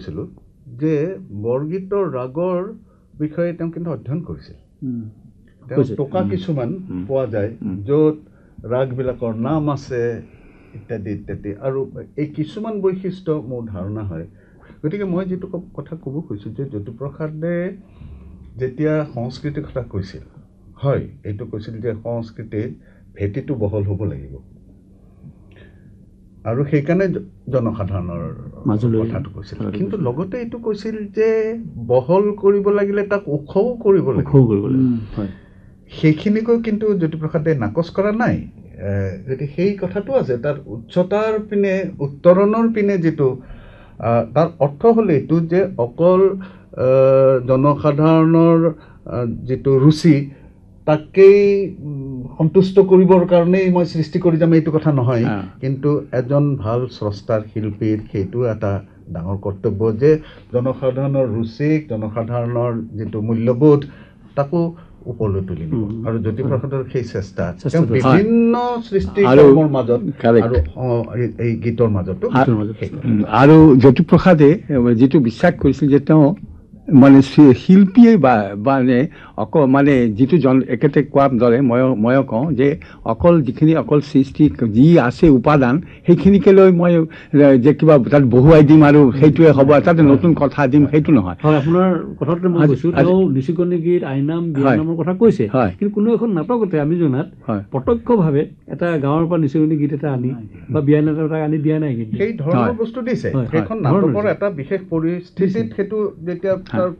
কৰিছিলোঁ যে বৰগীতৰ ৰাগৰ বিষয়ে তেওঁ কিন্তু অধ্যয়ন কৰিছিল তেওঁ টকা কিছুমান পোৱা যায় য'ত ৰাগবিলাকৰ নাম আছে ইত্যাদি ইত্যাদি আৰু এই কিছুমান বৈশিষ্ট্য মোৰ ধাৰণা হয় গতিকে মই যিটো কথা ক'ব খুজিছোঁ যে জ্যোতিপ্ৰসাদে যেতিয়া সংস্কৃতিৰ কথা কৈছিল হয় এইটো কৈছিল যে সংস্কৃতিৰ ভেটিটো বহল হ'ব লাগিব আৰু সেইকাৰণে জনসাধাৰণৰ কথাটো কৈছিল কিন্তু লগতে এইটো কৈছিল যে বহল কৰিব লাগিলে তাক ওখও কৰিব লাগিব সেইখিনিকৈ কিন্তু জ্যোতিপ্ৰসাদে নাকচ কৰা নাই গতিকে সেই কথাটো আছে তাৰ উচ্চতাৰ পিনে উত্তৰণৰ পিনে যিটো তাৰ অৰ্থ হ'ল এইটো যে অকল জনসাধাৰণৰ যিটো ৰুচি তাকেই সন্তুষ্ট কৰিবৰ কাৰণেই মই সৃষ্টি কৰি যাম এইটো কথা নহয় কিন্তু এজন ভাল স্ৰষ্টাৰ শিল্পীৰ সেইটো এটা ডাঙৰ কৰ্তব্য যে জনসাধাৰণৰ ৰুচিক জনসাধাৰণৰ যিটো মূল্যবোধ তাকো ওপৰলৈ তুলি নিব আৰু জ্যোতিপ্ৰসাদৰ সেই চেষ্টা বিভিন্ন সৃষ্টিকৰ্মৰ মাজত আৰু এই গীতৰ মাজতো আৰু জ্যোতিপ্ৰসাদে যিটো বিশ্বাস কৰিছিল যে তেওঁ মানে শিল্পীয়ে মানে মানে যিটো একেতে কোৱাৰ দৰে মই কওঁ যে যিখিনি অকল সৃষ্টি যি আছে উপাদান সেইখিনিকে লৈ মই যে কিবা তাত বহুৱাই দিম আৰু সেইটোৱে হ'ব তাতে নতুন কথা দিম সেইটো নহয় আপোনাৰ কথাটো মই কৈছোঁ তেওঁ নিচুকনি গীত আইনাম বিয়ানামৰ কথা কৈছে কিন্তু কোনো এখন নাটকতে আমি জনাত প্ৰত্যক্ষভাৱে এটা গাঁৱৰ পৰা নিচুকনি গীত এটা আনি বা বিয়ানাম এটা আনি দিয়া নাই কিন্তু সেই ধৰণৰ বস্তু দিছে সেইখন নাটকৰ এটা বিশেষ পৰিস্থিতিত সেইটো যেতিয়া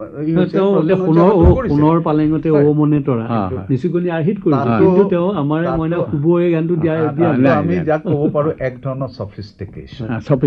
সোণৰ পালেঙতে ও মনে তৰা নিচুকনি আৰ্হিত কৰিছিল কিন্তু তেওঁ আমাৰ মইনা শুব এই গানটো দিয়া আমি যাক ক'ব পাৰোঁ এক ধৰণৰ সফিষ্টিকেশ্যন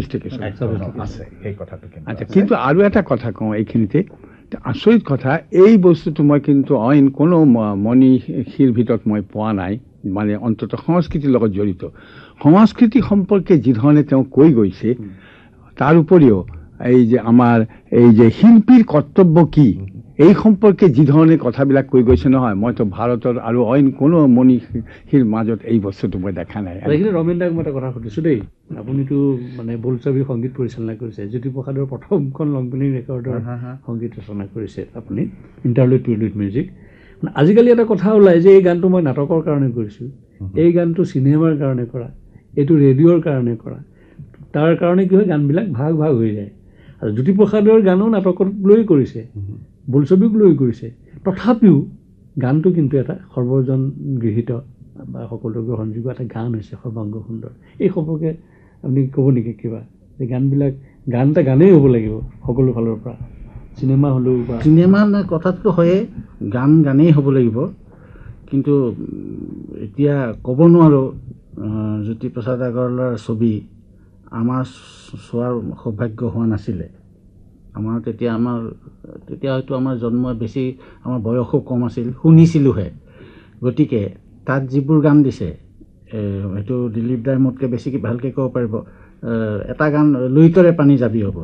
আছে সেই কথাটো কিন্তু আৰু এটা কথা কওঁ এইখিনিতে আচৰিত কথা এই বস্তুটো মই কিন্তু অইন কোনো মনীষীৰ ভিতৰত মই পোৱা নাই মানে অন্ততঃ সংস্কৃতিৰ লগত জড়িত সংস্কৃতি সম্পৰ্কে যিধৰণে তেওঁ কৈ গৈছে তাৰ উপৰিও এই যে আমাৰ এই যে শিল্পীৰ কৰ্তব্য কি এই সম্পৰ্কে যিধৰণে কথাবিলাক কৈ গৈছে নহয় মইতো ভাৰতৰ আৰু অইন কোনো মনীষীৰ মাজত এই বস্তুটো মই দেখা নাই ৰমেন দাক মই এটা কথা সুধিছোঁ দেই আপুনিতো মানে বোলছবি সংগীত পৰিচালনা কৰিছে জ্যোতিপ্ৰসাদৰ প্ৰথমখন লং প্লেইং ৰেকৰ্ডৰ সংগীত ৰচনা কৰিছে আপুনি ইণ্টাৰলুড প্ৰিলুড মিউজিক আজিকালি এটা কথা ওলায় যে এই গানটো মই নাটকৰ কাৰণে কৰিছোঁ এই গানটো চিনেমাৰ কাৰণে কৰা এইটো ৰেডিঅ'ৰ কাৰণে কৰা তাৰ কাৰণে কি হয় গানবিলাক ভাগ ভাগ হৈ যায় আৰু জ্যোতিপ্ৰসাদৰ গানো নাটকত লৈ কৰিছে বোলছবিক লৈ কৰিছে তথাপিও গানটো কিন্তু এটা সৰ্বজন গৃহীত বা সকলো গ্ৰহণযোগ্য এটা গান হৈছে সৰ্বাংগ সুন্দৰ এই সম্পৰ্কে আপুনি ক'ব নেকি কিবা যে গানবিলাক গান এটা গানেই হ'ব লাগিব সকলো ফালৰ পৰা চিনেমা হ'লেও বা চিনেমা কথাটো হয়ে গানেই হ'ব লাগিব কিন্তু এতিয়া ক'ব নোৱাৰোঁ জ্যোতিপ্ৰসাদ আগৰৱালাৰ ছবি আমাৰ চোৱাৰ সৌভাগ্য হোৱা নাছিলে তেতিয়া হয়তো আমাৰ জন্ম বেছি আমাৰ বয়সো কম আছিল শুনিছিলোঁহে গতিকে তাত যিবোৰ গান দিছে হয়তো দিলীপ দাই মোতকৈ বেছি ভালকৈ ক'ব পাৰিব এটা গান লুইতৰে পানী যাবি হ'ব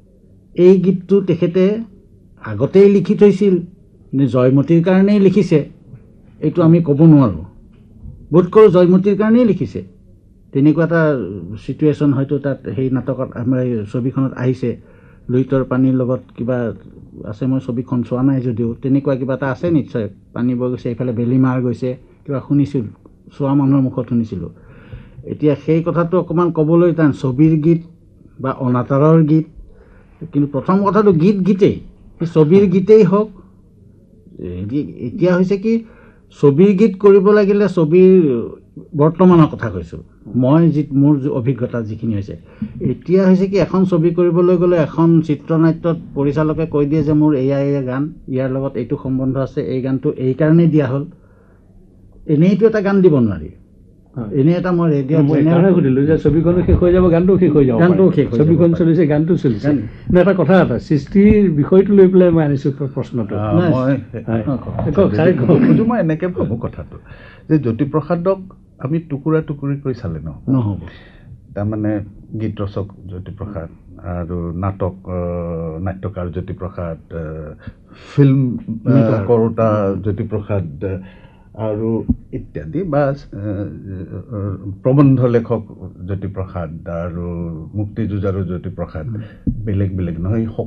এই গীতটো তেখেতে আগতেই লিখি থৈছিল নে জয়মতীৰ কাৰণেই লিখিছে এইটো আমি ক'ব নোৱাৰোঁ বোধ কৰোঁ জয়মতীৰ কাৰণেই লিখিছে তেনেকুৱা এটা চিটুৱেশ্যন হয়তো তাত সেই নাটকত আমাৰ ছবিখনত আহিছে লুইতৰ পানীৰ লগত কিবা আছে মই ছবিখন চোৱা নাই যদিও তেনেকুৱা কিবা এটা আছে নিশ্চয় পানী বৈ গৈছে এইফালে বেলিমাৰ গৈছে কিবা শুনিছিলোঁ চোৱা মানুহৰ মুখত শুনিছিলোঁ এতিয়া সেই কথাটো অকণমান ক'বলৈ টান ছবিৰ গীত বা অনাতাঁৰৰ গীত কিন্তু প্ৰথম কথাটো গীতেই সেই ছবিৰ গীতেই হওক এতিয়া হৈছে কি ছবিৰ গীত কৰিব লাগিলে ছবিৰ বৰ্তমানৰ কথা কৈছোঁ মই মোৰ অভিজ্ঞতা যিখিনি হৈছে এতিয়া হৈছে কি এখন ছবি কৰিবলৈ গ'লে এখন চিত্ৰনাট্যত পৰিচালকে কৈ দিয়ে যে মোৰ এয়া গান ইয়াৰ লগত এইটো সম্বন্ধ আছে এই গানটো এইকাৰণেই দিয়া হ'ল এনেইতো এটা গান দিব নোৱাৰি এনেই এটা মই ৰেডিঅ'ত সুধিলোঁ যে ছবিখনো শেষ হৈ যাব গানটো শেষ হৈ যাব ছবিখন চলিছে গানটো চলিছে কিন্তু এটা কথা এটা সৃষ্টিৰ বিষয়টো লৈ পেলাই মই আনিছোঁ প্ৰশ্নটো মই এনেকৈ ভাবোঁ কথাটো যে জ্যোতিপ্ৰসাদক আমি টুকুৰা টুকুৰি কৰি চালে নহ'ব তাৰমানে গীত ৰচক জ্যোতিপ্ৰসাদ আৰু নাট্যকাৰ জ্যোতিপ্ৰসাদ ফিল্ম কৰোঁতা জ্যোতিপ্ৰসাদ আৰু ইত্যাদি বা প্ৰবন্ধ লেখক জ্যোতিপ্ৰসাদ আৰু মুক্তিযুঁজাৰু জ্যোতিপ্ৰসাদ বেলেগ বেলেগ নহয়